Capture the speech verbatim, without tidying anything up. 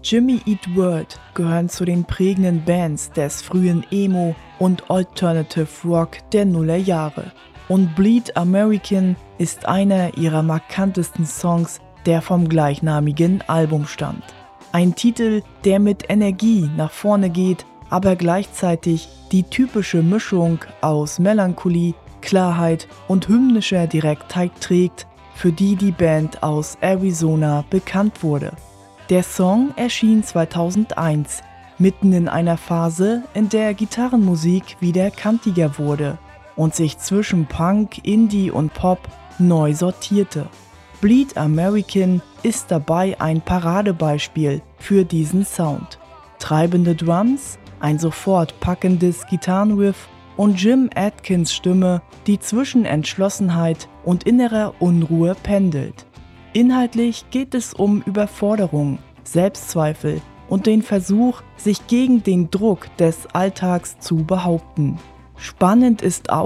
Jimmy Eat World gehören zu den prägenden Bands des frühen Emo und Alternative Rock der Nullerjahre. Und Bleed American ist einer ihrer markantesten Songs, der vom gleichnamigen Album stammt. Ein Titel, der mit Energie nach vorne geht, aber gleichzeitig die typische Mischung aus Melancholie, Klarheit und hymnischer Direktheit trägt, für die die Band aus Arizona bekannt wurde. Der Song erschien zweitausendeins, mitten in einer Phase, in der Gitarrenmusik wieder kantiger wurde und sich zwischen Punk, Indie und Pop neu sortierte. Bleed American ist dabei ein Paradebeispiel für diesen Sound. Treibende Drums, ein sofort packendes Gitarrenriff und Jim Adkins Stimme, die zwischen Entschlossenheit und innerer Unruhe pendelt. Inhaltlich geht es um Überforderung, Selbstzweifel und den Versuch, sich gegen den Druck des Alltags zu behaupten. Spannend ist auch,